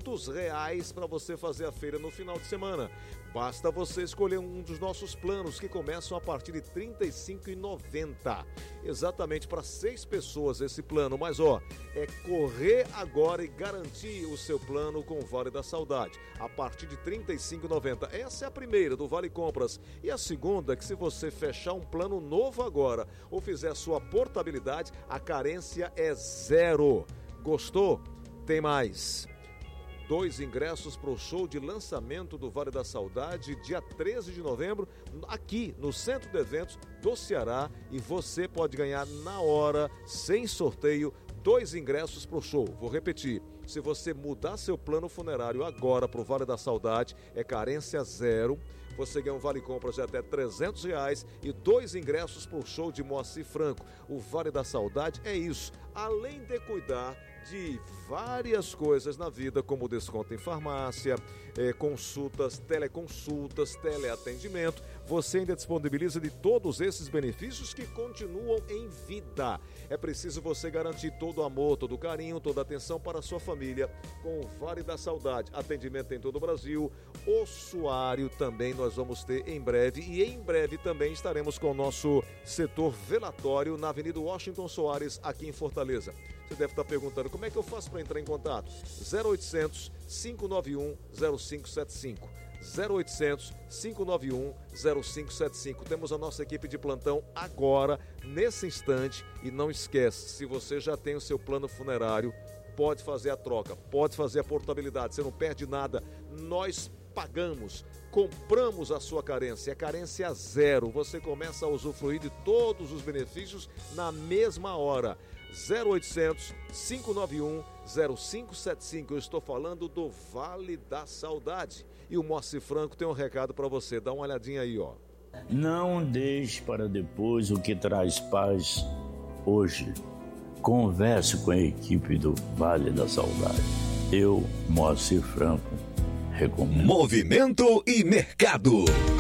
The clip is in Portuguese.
R$300 para você fazer a feira no final de semana. Basta você escolher um dos nossos planos que começam a partir de R$ 35,90. Exatamente para 6 pessoas esse plano, mas é correr agora e garantir o seu plano com o Vale da Saudade, a partir de R$ 35,90. Essa é a primeira do Vale Compras. E a segunda é que se você fechar um plano novo agora ou fizer a sua portabilidade, a carência é 0. Gostou? Tem mais. 2 ingressos para o show de lançamento do Vale da Saudade, dia 13 de novembro, aqui no Centro de Eventos do Ceará. E você pode ganhar na hora, sem sorteio, 2 ingressos para o show. Vou repetir, se você mudar seu plano funerário agora para o Vale da Saudade, é carência 0. Você ganha um Vale Compras de até R$300 e 2 ingressos para o show de Moacir Franco. O Vale da Saudade é isso, além de cuidar de várias coisas na vida, como desconto em farmácia, consultas, teleconsultas, teleatendimento, você ainda disponibiliza de todos esses benefícios que continuam em vida. É preciso você garantir todo o amor, todo o carinho, toda a atenção para a sua família com o Vale da Saudade. Atendimento em todo o Brasil, ossuário também nós vamos ter em breve, e em breve também estaremos com o nosso setor velatório na Avenida Washington Soares, aqui em Fortaleza. Você deve estar perguntando, como é que eu faço para entrar em contato? 0800 591 0575. 0800 591 0575. Temos a nossa equipe de plantão agora, nesse instante. E não esquece, se você já tem o seu plano funerário, pode fazer a troca, pode fazer a portabilidade, você não perde nada. Nós pagamos, compramos a sua carência, é carência 0. Você começa a usufruir de todos os benefícios na mesma hora. 0800 591 0575. Eu estou falando do Vale da Saudade. E o Moacir Franco tem um recado para você. Dá uma olhadinha aí, Não deixe para depois o que traz paz hoje. Converse com a equipe do Vale da Saudade. Eu, Moacir Franco, recomendo. Movimento e mercado.